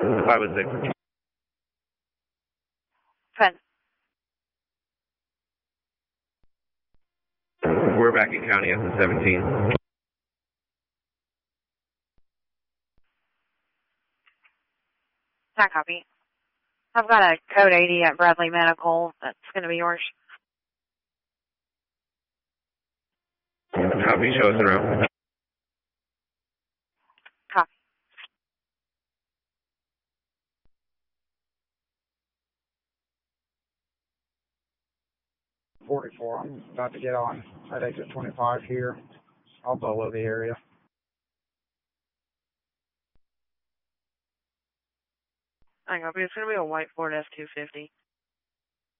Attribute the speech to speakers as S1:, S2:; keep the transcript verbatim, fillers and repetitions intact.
S1: Five and six.
S2: Ten.
S1: We're back in county at seventeen.
S2: Not copy. I've got a code eighty at Bradley Medical. That's going to be yours.
S1: Copy, show us around.
S2: Copy.
S3: forty-four, I'm about to get on at exit twenty-five here. I'll follow the area.
S2: I copy. It's going to be a white Ford F two fifty.